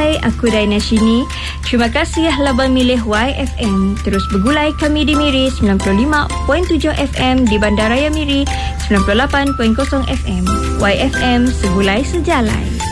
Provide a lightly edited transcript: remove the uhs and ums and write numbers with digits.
Hai, aku Daina Shini. Terima kasih Labang milih YFM. Terus bergulai kami di Miri 95.7 FM, di Bandaraya Miri 98.0 FM. YFM, segulai sejalai.